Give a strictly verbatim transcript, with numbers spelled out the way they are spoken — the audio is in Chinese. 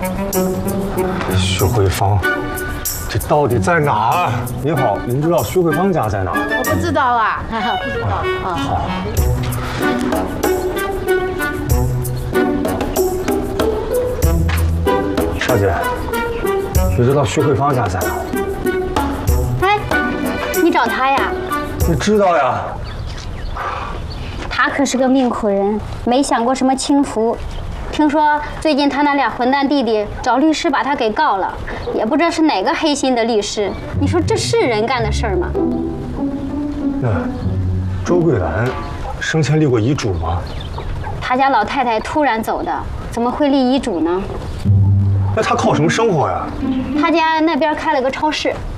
徐慧芳，这到底在哪儿？您好，您知道徐慧芳家在哪儿？ 我不知道啊，不知道啊。 好。少姐，你知道徐慧芳家在哪儿？ 哎，你找他呀？ 你知道呀？ 他可是个命苦人，没享过什么清福。听说最近他那俩混蛋弟弟找律师把他给告了，也不知道是哪个黑心的律师。你说这是人干的事儿吗？ 那周桂兰生前立过遗嘱吗？ 他家老太太突然走的，怎么会立遗嘱呢？ 那他靠什么生活呀？ 他家那边开了个超市，